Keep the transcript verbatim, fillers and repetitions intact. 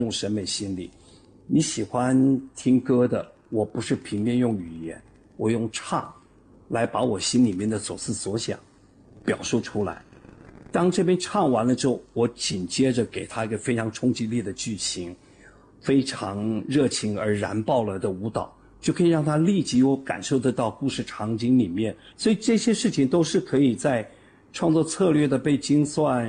用审美心理。你喜欢听歌的，我不是平面用语言，我用唱来把我心里面的所思所想表述出来。当这边唱完了之后，我紧接着给他一个非常冲击力的剧情，非常热情而燃爆了的舞蹈，就可以让他立即有感受得到故事场景里面。所以这些事情都是可以在创作策略的被精算